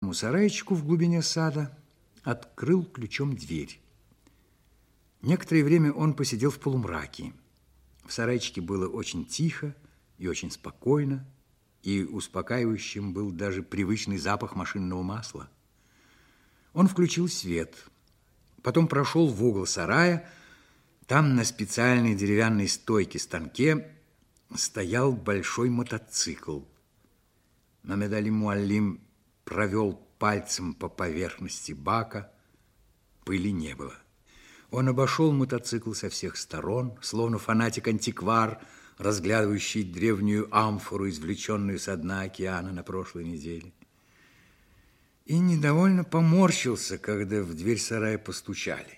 маленькому сарайчику в глубине сада, открыл ключом дверь. Некоторое время он посидел в полумраке. В сарайчике было очень тихо и очень спокойно, и успокаивающим был даже привычный запах машинного масла. Он включил свет, потом прошел в угол сарая. Там на специальной деревянной стойке-станке стоял большой мотоцикл. Мамед Али Муаллим провел пальцем по поверхности бака. Пыли не было. Он обошел мотоцикл со всех сторон, словно фанатик-антиквар, разглядывающий древнюю амфору, извлеченную со дна океана на прошлой неделе. И недовольно поморщился, когда в дверь сарая постучали.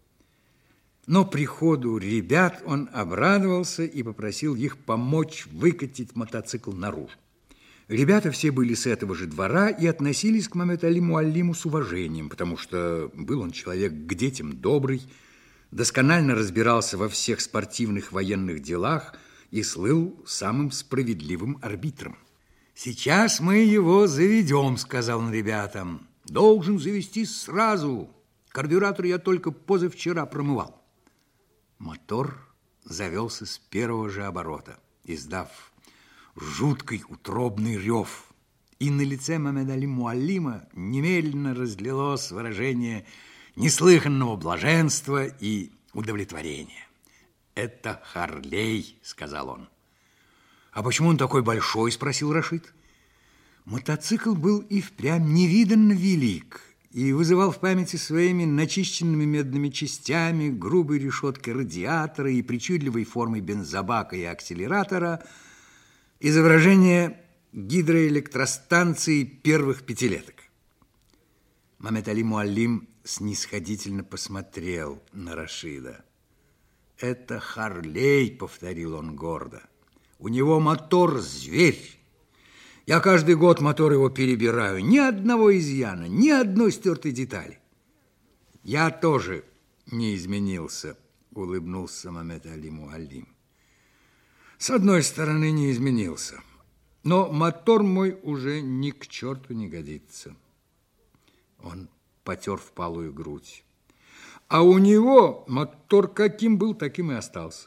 Но приходу ребят он обрадовался и попросил их помочь выкатить мотоцикл наружу. Ребята все были с этого же двора и относились к Мамед Али Муаллиму с уважением, потому что был он человек к детям добрый, досконально разбирался во всех спортивных военных делах и слыл самым справедливым арбитром. «Сейчас мы его заведем», — сказал он ребятам. «Должен завести сразу. Карбюратор я только позавчера промывал». Мотор завелся с первого же оборота, издав жуткий утробный рев. И на лице Мамед Али Муаллима немедленно разлилось выражение неслыханного блаженства и удовлетворения. «Это Харлей», — сказал он. «А почему он такой большой?» — спросил Рашид. Мотоцикл был и впрямь невиданно велик и вызывал в памяти своими начищенными медными частями, грубой решеткой радиатора и причудливой формой бензобака и акселератора изображение гидроэлектростанции первых пятилеток. Мамед Али Муаллим снисходительно посмотрел на Рашида. «Это Харлей», — повторил он гордо. «У него мотор зверь. Я каждый год мотор его перебираю. Ни одного изъяна, ни одной стертой детали». «Я тоже не изменился», — улыбнулся Мамед Али Муаллим. «С одной стороны, не изменился, но мотор мой уже ни к черту не годится». Он потер впалую грудь. «А у него мотор каким был, таким и остался.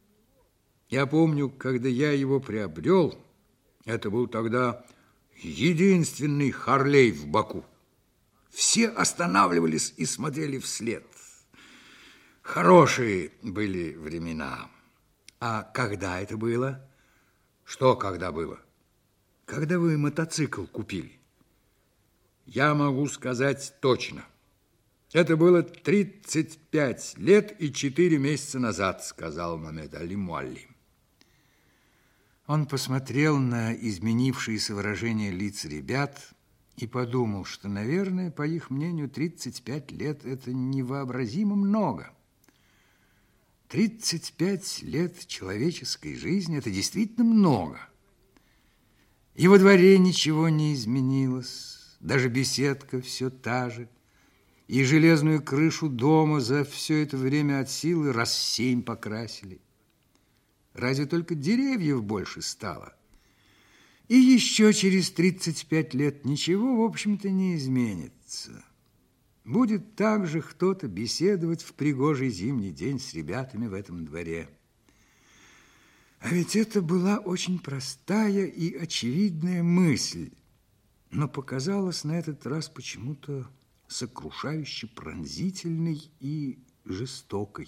Я помню, когда я его приобрел, это был тогда единственный Харлей в Баку. Все останавливались и смотрели вслед. Хорошие были времена». «А когда это было?» «Что когда было?» «Когда вы мотоцикл купили?» «Я могу сказать точно. Это было 35 лет и 4 месяца назад», — сказал Мамед Али Муаллим. Он посмотрел на изменившиеся выражения лиц ребят и подумал, что, наверное, по их мнению, 35 лет – это невообразимо много. 35 лет человеческой жизни – это действительно много. И во дворе ничего не изменилось, даже беседка все та же, и железную крышу дома за все это время от силы раз 7 покрасили. Разве только деревьев больше стало. И еще через 35 лет ничего, в общем-то, не изменится. Будет также кто-то беседовать в пригожий зимний день с ребятами в этом дворе. А ведь это была очень простая и очевидная мысль, но показалась на этот раз почему-то сокрушающе пронзительной и жестокой.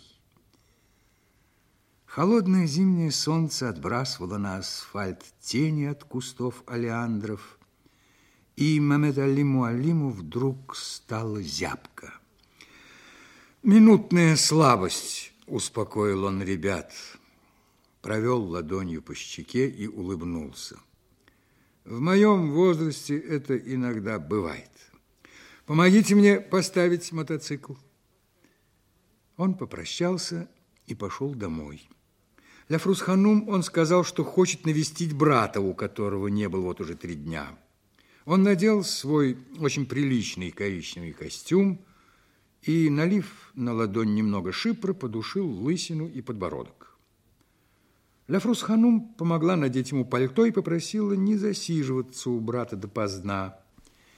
Холодное зимнее солнце отбрасывало на асфальт тени от кустов олеандров, и Мамед Али Муаллиму вдруг стало зябко. «Минутная слабость», — успокоил он ребят, провел ладонью по щеке и улыбнулся. «В моем возрасте это иногда бывает. Помогите мне поставить мотоцикл». Он попрощался и пошел домой. Ля Фрус-ханум он сказал, что хочет навестить брата, у которого не был вот уже 3 дня. Он надел свой очень приличный коричневый костюм и, налив на ладонь немного шипра, подушил лысину и подбородок. Ля Фрус-ханум помогла надеть ему пальто и попросила не засиживаться у брата допоздна.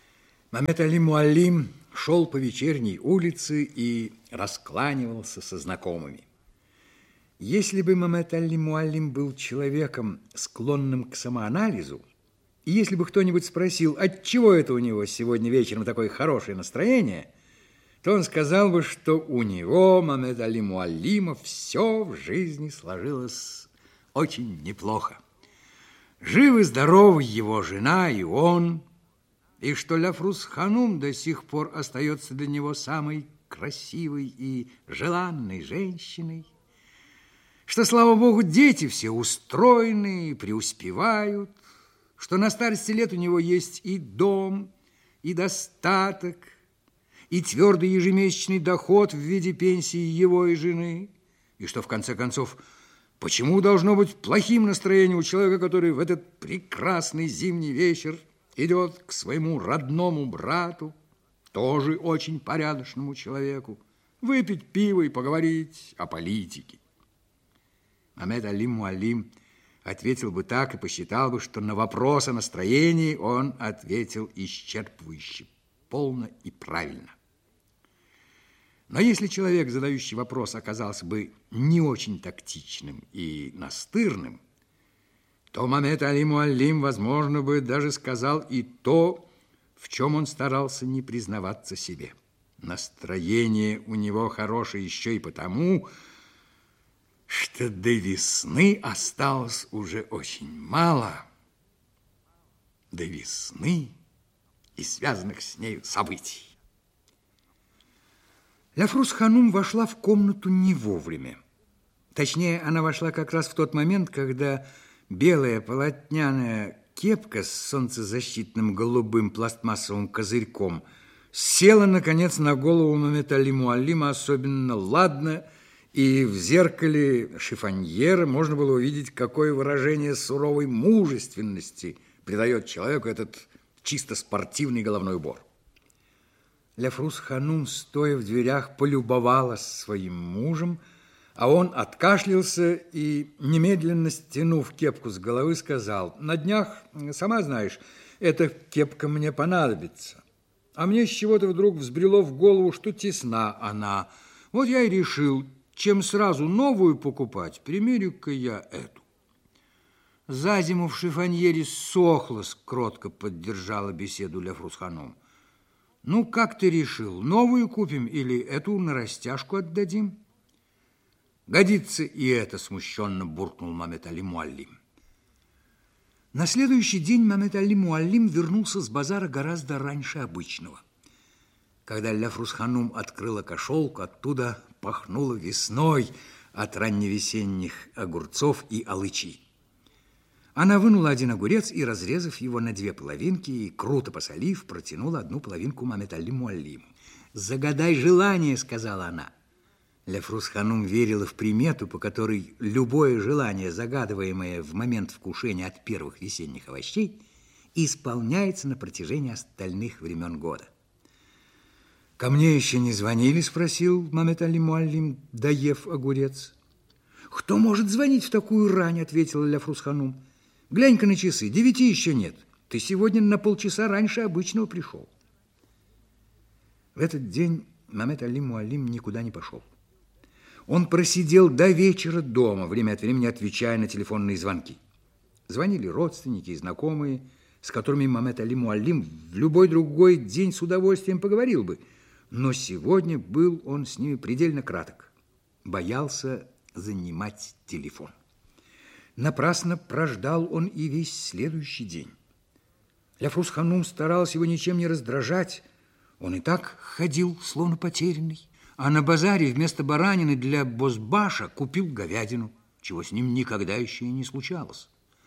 Мамед Али Муаллим шел по вечерней улице и раскланивался со знакомыми. Если бы Мамед Али Муаллим был человеком, склонным к самоанализу, и если бы кто-нибудь спросил, отчего это у него сегодня вечером такое хорошее настроение, то он сказал бы, что у него, Мамед Али Муаллима, все в жизни сложилось очень неплохо. Живы-здоровы его жена и он, и что Ляфрус Ханум до сих пор остается для него самой красивой и желанной женщиной, что, слава богу, дети все устроены и преуспевают, что на старости лет у него есть и дом, и достаток, и твердый ежемесячный доход в виде пенсии его и жены, и что, в конце концов, почему должно быть плохим настроение у человека, который в этот прекрасный зимний вечер идет к своему родному брату, тоже очень порядочному человеку, выпить пиво и поговорить о политике. Мамед Али Муаллим ответил бы так и посчитал бы, что на вопрос о настроении он ответил исчерпывающе, полно и правильно. Но если человек, задающий вопрос, оказался бы не очень тактичным и настырным, то Мамед Али Муаллим, возможно, бы даже сказал и то, в чем он старался не признаваться себе. Настроение у него хорошее еще и потому, что до весны осталось уже очень мало, до весны и связанных с нею событий. Ляфрус Ханум вошла в комнату не вовремя. Точнее, она вошла как раз в тот момент, когда белая полотняная кепка с солнцезащитным голубым пластмассовым козырьком села, наконец, на голову Мамед Али Муаллима особенно ладно, и в зеркале шифоньера можно было увидеть, какое выражение суровой мужественности придает человеку этот чисто спортивный головной убор. Ляфрус Ханум, стоя в дверях, полюбовалась своим мужем, а он откашлялся и, немедленно стянув кепку с головы, сказал: «На днях, сама знаешь, эта кепка мне понадобится. А мне с чего-то вдруг взбрело в голову, что тесна она. Вот я и решил, чем сразу новую покупать, примерю-ка я эту». «За зиму в шифоньере сохлась», — кротко поддержала беседу Ляфрус Ханум. «Ну, как ты решил, новую купим или эту на растяжку отдадим?» «Годится и это», — смущенно буркнул Мамед Али Муаллим. На следующий день Мамед Али Муаллим вернулся с базара гораздо раньше обычного. Когда Ляфрус Ханум открыла кошелку, оттуда пахнуло весной от ранневесенних огурцов и алычи. Она вынула один огурец и, разрезав его на две половинки и круто посолив, протянула одну половинку Мамед Али Муаллиму. «Загадай желание», — сказала она. Ляфрус Ханум верила в примету, по которой любое желание, загадываемое в момент вкушения от первых весенних овощей, исполняется на протяжении остальных времен года. «Ко мне еще не звонили?» — спросил Мамед Али Муаллим, доев огурец. «Кто может звонить в такую рань?» — ответила Ляфрус Ханум. «Глянь-ка на часы, 9 еще нет. Ты сегодня на полчаса раньше обычного пришел». В этот день Мамед Али Муаллим никуда не пошел. Он просидел до вечера дома, время от времени отвечая на телефонные звонки. Звонили родственники и знакомые, с которыми Мамед Али Муаллим в любой другой день с удовольствием поговорил бы, но сегодня был он с ними предельно краток. Боялся занимать телефон. Напрасно прождал он и весь следующий день. Ляфрус Ханум старался его ничем не раздражать. Он и так ходил, словно потерянный. А на базаре вместо баранины для бозбаша купил говядину, чего с ним никогда еще и не случалось.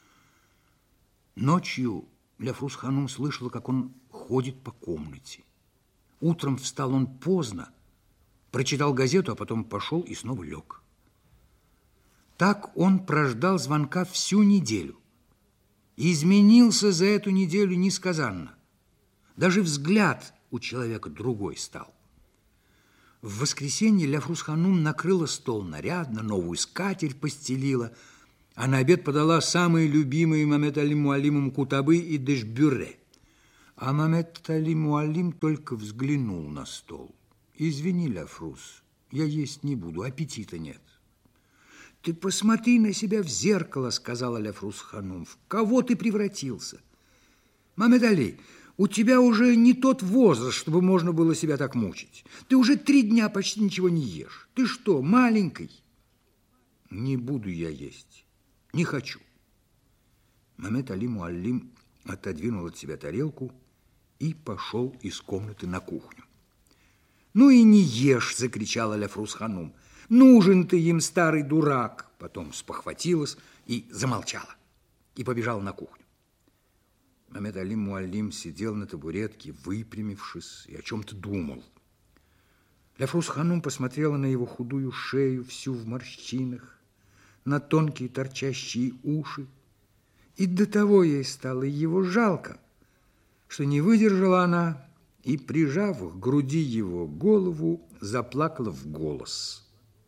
Ночью Ляфрус Ханум слышала, как он ходит по комнате. Утром встал он поздно, прочитал газету, а потом пошел и снова лег. Так он прождал звонка всю неделю. И изменился за эту неделю несказанно. Даже взгляд у человека другой стал. В воскресенье Ляфрус Ханум накрыла стол нарядно, новую скатерть постелила, а на обед подала самые любимые Мамед Али Муаллимом кутабы и дешбюре. А Мамед Али Муаллим только взглянул на стол. «Извини, Ля-Фрус, я есть не буду, аппетита нет». «Ты посмотри на себя в зеркало», — сказала Ля-Фрус ханум. «В кого ты превратился? Мамед Али, у тебя уже не тот возраст, чтобы можно было себя так мучить. Ты уже 3 дня почти ничего не ешь. Ты что, маленький?» «Не буду я есть, не хочу». Мамед Али Муаллим отодвинул от себя тарелку и пошел из комнаты на кухню. «Ну и не ешь!» – закричала Ля-Фрус ханум. «Нужен ты им, старый дурак!» Потом спохватилась и замолчала, и побежала на кухню. Мамед Али Муаллим сидел на табуретке, выпрямившись, и о чем-то думал. Ля-Фрус ханум посмотрела на его худую шею, всю в морщинах, на тонкие торчащие уши, и до того ей стало его жалко, что не выдержала она и, прижав к груди его голову, заплакала в голос.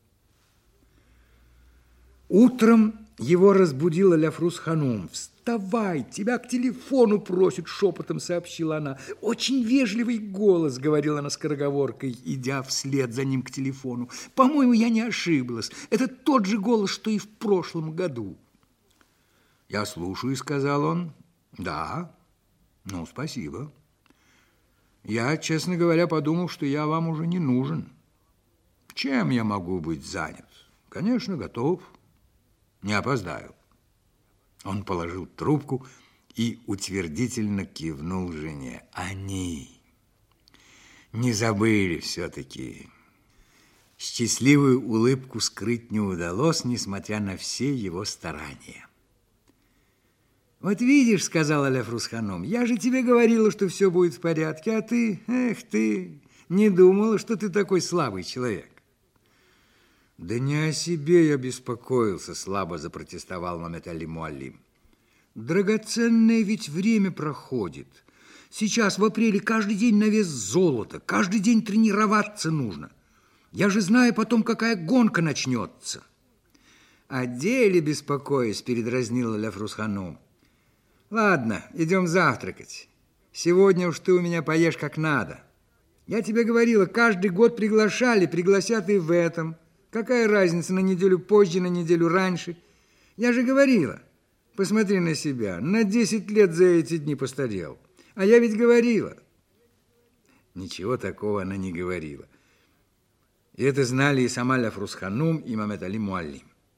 Утром его разбудила Ля-Фрус ханум. «Вставай, тебя к телефону просят», — шепотом сообщила она. «Очень вежливый голос», — говорила она скороговоркой, идя вслед за ним к телефону. «По-моему, я не ошиблась. Это тот же голос, что и в прошлом году». «Я слушаю», — сказал он. «Да, ну, спасибо. Я, честно говоря, подумал, что я вам уже не нужен. Чем я могу быть занят? Конечно, готов. Не опоздаю». Он положил трубку и утвердительно кивнул жене. Они не забыли все-таки. Счастливую улыбку скрыть не удалось, несмотря на все его старания. «Вот видишь, — сказала Ля-Фрус ханум, — я же тебе говорила, что все будет в порядке, а ты, ты не думала, что ты такой слабый человек». «Да не о себе я беспокоился», — слабо запротестовал Мамед Али Муаллим. «Драгоценное ведь время проходит. Сейчас в апреле каждый день на вес золота, каждый день тренироваться нужно. Я же знаю потом, какая гонка начнется». «О деле беспокоюсь», — передразнила Ля-Фрус ханум. «Ладно, идем завтракать. Сегодня уж ты у меня поешь как надо. Я тебе говорила, каждый год приглашали, пригласят и в этом. Какая разница, на неделю позже, на неделю раньше? Я же говорила, посмотри на себя, на 10 лет за эти дни постарел. А я ведь говорила». Ничего такого она не говорила. И это знали и сама Ля-Фрус ханум, и Мамед Али Муаллим.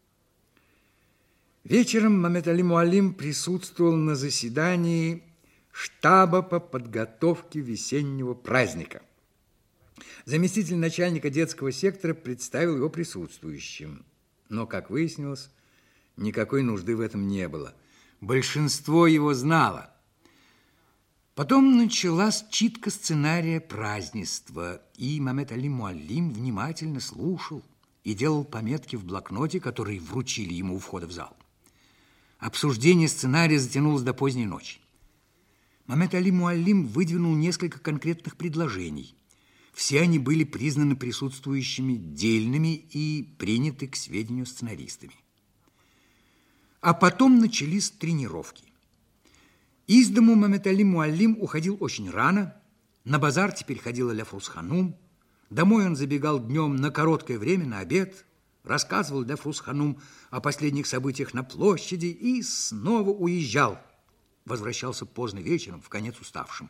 Вечером Мамед Али Муаллим присутствовал на заседании штаба по подготовке весеннего праздника. Заместитель начальника детского сектора представил его присутствующим. Но, как выяснилось, никакой нужды в этом не было. Большинство его знало. Потом началась читка сценария празднества, и Мамед Али Муаллим внимательно слушал и делал пометки в блокноте, которые вручили ему у входа в зал. Обсуждение сценария затянулось до поздней ночи. Мамед Али Муаллим выдвинул несколько конкретных предложений. Все они были признаны присутствующими дельными и приняты к сведению сценаристами. А потом начались тренировки. Из дому Мамед Али Муаллим уходил очень рано, на базар теперь ходила Ля-Фрус ханум, домой он забегал днем на короткое время, на обед, рассказывал Ля-Фрус ханум о последних событиях на площади и снова уезжал. Возвращался поздно вечером, вконец уставшим.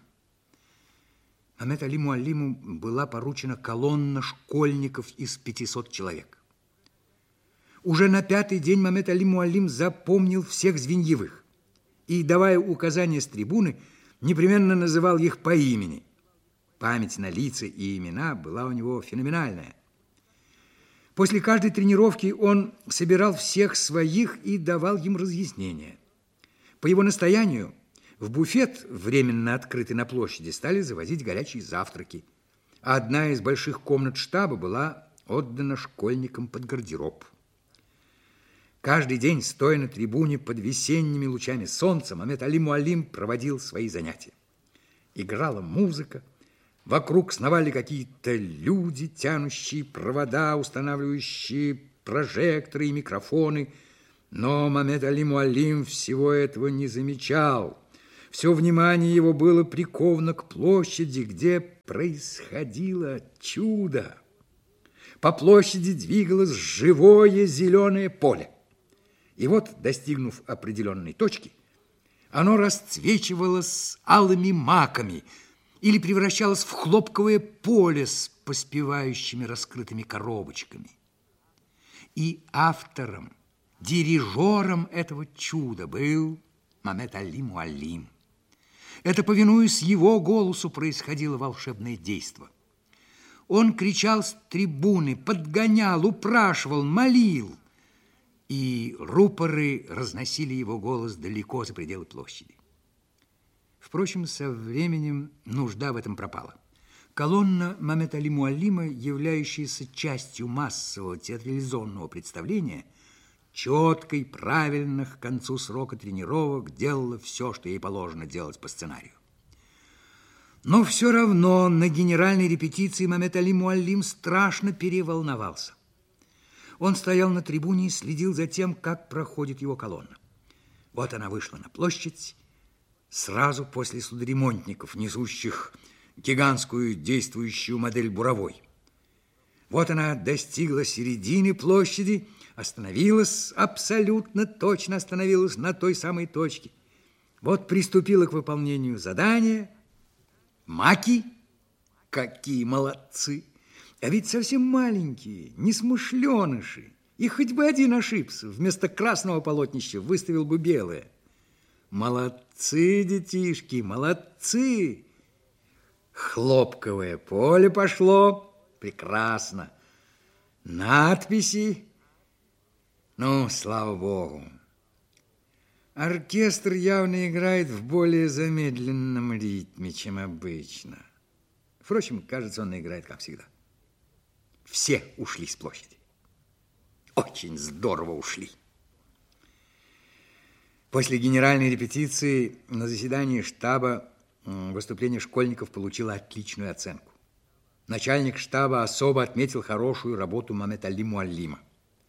Мамед Али Муаллиму была поручена колонна школьников из 500 человек. Уже на 5-й день Мамед Али Муаллим запомнил всех звеньевых и, давая указания с трибуны, непременно называл их по имени. Память на лица и имена была у него феноменальная. После каждой тренировки он собирал всех своих и давал им разъяснения. По его настоянию в буфет, временно открытый на площади, стали завозить горячие завтраки. А одна из больших комнат штаба была отдана школьникам под гардероб. Каждый день, стоя на трибуне под весенними лучами солнца, Мамед Али Муаллим проводил свои занятия. Играла музыка, вокруг сновали какие-то люди, тянущие провода, устанавливающие прожекторы и микрофоны. Но Мамед Али Муаллим всего этого не замечал. Все внимание его было приковано к площади, где происходило чудо. По площади двигалось живое зеленое поле. И вот, достигнув определенной точки, оно расцвечивалось алыми маками или превращалось в хлопковое поле с поспевающими раскрытыми коробочками. И автором, дирижером этого чуда был Мохаммед Али Муаллим. Это, повинуясь его голосу, происходило волшебное действо. Он кричал с трибуны, подгонял, упрашивал, молил, и рупоры разносили его голос далеко за пределы площади. Впрочем, со временем нужда в этом пропала. Колонна Мохаммеда Али Муаллима, являющаяся частью массового театрализованного представления, четко и правильно к концу срока тренировок делала все, что ей положено делать по сценарию. Но все равно на генеральной репетиции Мохаммед Али Муаллим страшно переволновался. Он стоял на трибуне и следил за тем, как проходит его колонна. Вот она вышла на площадь сразу после судоремонтников, несущих гигантскую действующую модель буровой. Вот она достигла середины площади, остановилась, абсолютно точно остановилась на той самой точке. Вот приступила к выполнению задания. Маки, какие молодцы! А ведь совсем маленькие, несмышленыши. И хоть бы один ошибся, вместо красного полотнища выставил бы белое. Молодцы, детишки, молодцы! Хлопковое поле пошло. Прекрасно. Надписи. Ну, слава богу. Оркестр явно играет в более замедленном ритме, чем обычно. Впрочем, кажется, он играет, как всегда. Все ушли с площади. Очень здорово ушли. После генеральной репетиции на заседании штаба выступление школьников получило отличную оценку. Начальник штаба особо отметил хорошую работу Мохаммеда Али Муаллима.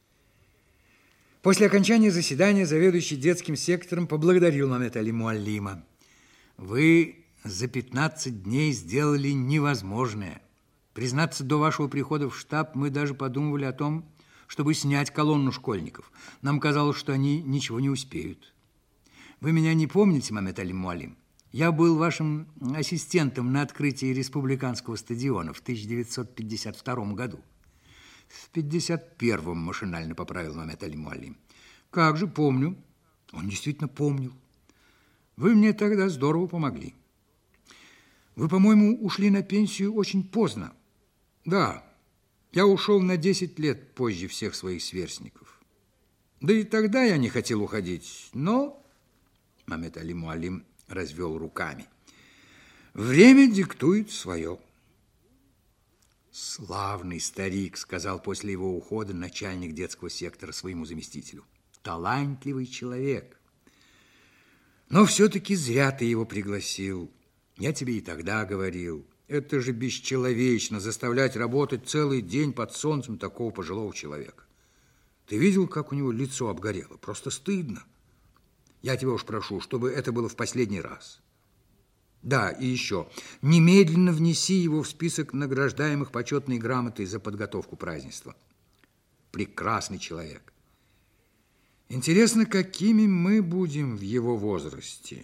После окончания заседания заведующий детским сектором поблагодарил Мохаммеда Али Муаллима. Вы за 15 дней сделали невозможное. Признаться, до вашего прихода в штаб мы даже подумывали о том, чтобы снять колонну школьников. Нам казалось, что они ничего не успеют. Вы меня не помните, Мохаммед Али Муаллим? Я был вашим ассистентом на открытии республиканского стадиона в 1952 году. В 51-м машинально поправил Мохаммед Али Муаллим. Как же, помню. Он действительно помнил. Вы мне тогда здорово помогли. Вы, по-моему, ушли на пенсию очень поздно. Да, я ушел на 10 лет позже всех своих сверстников. Да и тогда я не хотел уходить, но... Мохаммед Али Муаллим развел руками. Время диктует свое. Славный старик, сказал после его ухода начальник детского сектора своему заместителю. Талантливый человек. Но все-таки зря ты его пригласил. Я тебе и тогда говорил. Это же бесчеловечно заставлять работать целый день под солнцем такого пожилого человека. Ты видел, как у него лицо обгорело? Просто стыдно. Я тебя уж прошу, чтобы это было в последний раз. Да, и еще. Немедленно внеси его в список награждаемых почетной грамотой за подготовку празднества. Прекрасный человек. Интересно, какими мы будем в его возрасте?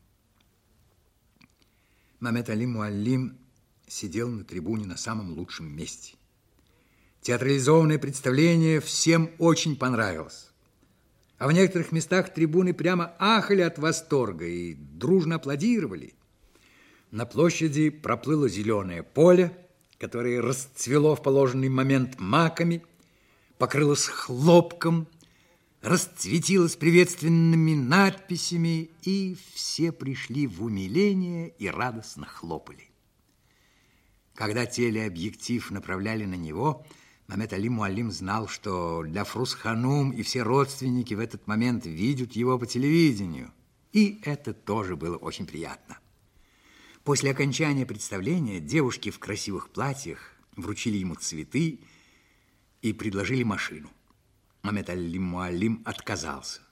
Мохаммед Али Муаллим сидел на трибуне на самом лучшем месте. Театрализованное представление всем очень понравилось. А в некоторых местах трибуны прямо ахали от восторга и дружно аплодировали. На площади проплыло зеленое поле, которое расцвело в положенный момент маками, покрылось хлопком, расцветилось приветственными надписями, и все пришли в умиление и радостно хлопали. Когда телеобъектив направляли на него, Мохаммед Али Муаллим знал, что для Фрус-ханум и все родственники в этот момент видят его по телевидению. И это тоже было очень приятно. После окончания представления девушки в красивых платьях вручили ему цветы и предложили машину. Мохаммед Али Муаллим отказался.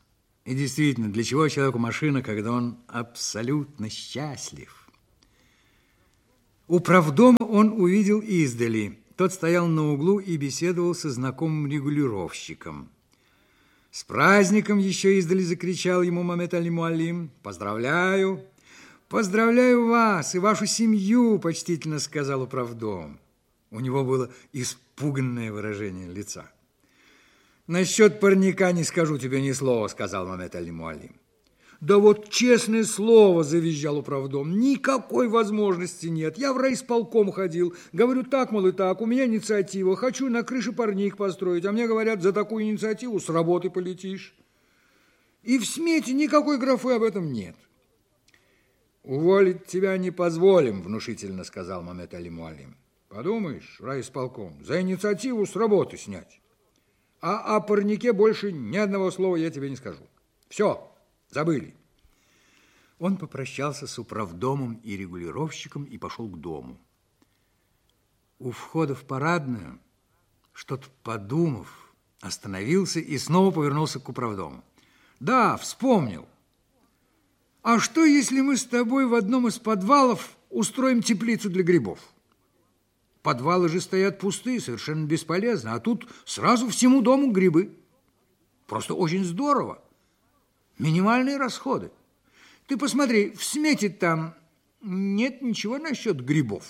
И действительно, для чего человеку машина, когда он абсолютно счастлив? Управдома он увидел издали. Тот стоял на углу и беседовал со знакомым регулировщиком. «С праздником!» еще издали закричал ему Мамед Али-Муалим. «Поздравляю! Поздравляю вас и вашу семью!» почтительно сказал управдом. У него было испуганное выражение лица. «Насчет парника не скажу тебе ни слова», сказал Мамед Али-Муалим. «Да вот честное слово», завизжал управдом, «никакой возможности нет. Я в райисполком ходил, говорю так, мол, и так, у меня инициатива, хочу на крыше парник построить, а мне говорят, за такую инициативу с работы полетишь. И в смете никакой графы об этом нет». «Уволить тебя не позволим», внушительно сказал Мамед Али-Муалим. «Подумаешь, райисполком, за инициативу с работы снять. А о парнике больше ни одного слова я тебе не скажу. Все, забыли». Он попрощался с управдомом и регулировщиком и пошел к дому. У входа в парадную, что-то подумав, остановился и снова повернулся к управдому. «Да, вспомнил. А что, если мы с тобой в одном из подвалов устроим теплицу для грибов? Подвалы же стоят пустые, совершенно бесполезно, а тут сразу всему дому грибы. Просто очень здорово. Минимальные расходы. Ты посмотри, в смете там нет ничего насчет грибов».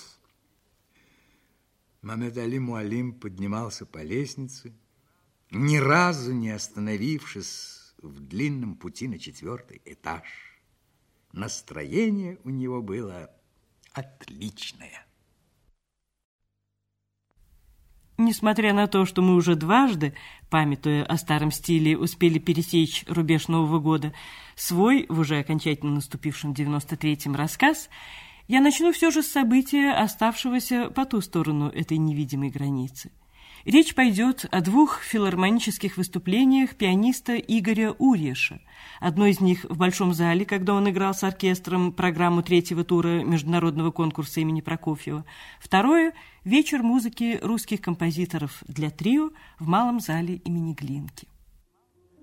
Мамед Али-Муалим поднимался по лестнице, ни разу не остановившись в длинном пути на 4-й этаж. Настроение у него было отличное. Несмотря на то, что мы уже дважды, памятуя о старом стиле, успели пересечь рубеж Нового года, свой, в уже окончательно наступившем 93-м рассказ, я начну все же с события, оставшегося по ту сторону этой невидимой границы. Речь пойдет о 2 филармонических выступлениях пианиста Игоря Урьеша. Одно из них в Большом зале, когда он играл с оркестром программу 3-го тура международного конкурса имени Прокофьева. Второе – вечер музыки русских композиторов для трио в Малом зале имени Глинки.